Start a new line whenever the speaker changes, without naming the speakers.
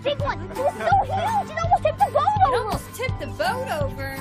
big one. It was so huge, it almost tipped the boat over.
It almost tipped the boat over.